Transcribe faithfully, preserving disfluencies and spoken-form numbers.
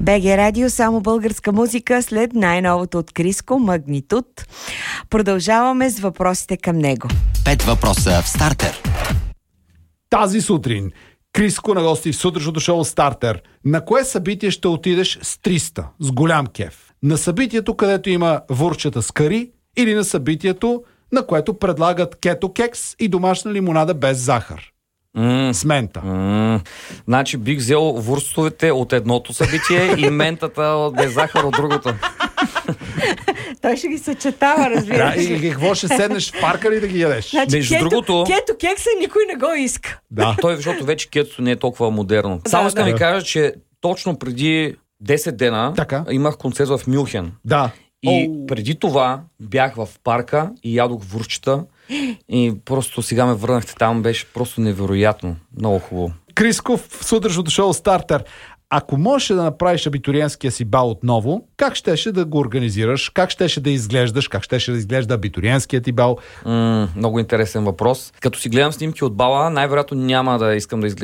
БГ Радио, само българска музика след най-новото от Криско, Магнитуд. Продължаваме с въпросите към него. Пет въпроса в Стартер. Тази сутрин Криско на гости в сутрешното шоу Стартер. На кое събитие ще отидеш с триста, с голям кеф? На събитието, където има вурчета с кари, или на събитието, на което предлагат кето кекс и домашна лимонада без захар? Mm. С мента. Mm. Значи бих взел вурстовете от едното събитие и ментата от без захар от другото. Той ще ги съчетава, разбира Да, се. и какво ще седнеш в парка ли да ги ядеш? Значи, Между кето, другото- кето кекса никой не го иска. Да. Той, защото вече кетото не е толкова модерно. Само Да, искам да. ви кажа, че точно преди десет дена Така. имах концерт в Мюнхен. Да. И О. преди това бях в парка и ядох вурчета. И просто сега ме върнахте там, беше просто невероятно. Много хубаво. Криско в сутрешното шоу Стартер. Ако можеш да направиш абитуриентския си бал отново, как щеше да го организираш? Как щеше да изглеждаш? Как щеше да изглежда абитуриентският ти бал? М- много интересен въпрос. Като си гледам снимки от бала, най-вероятно няма да искам да изглеждам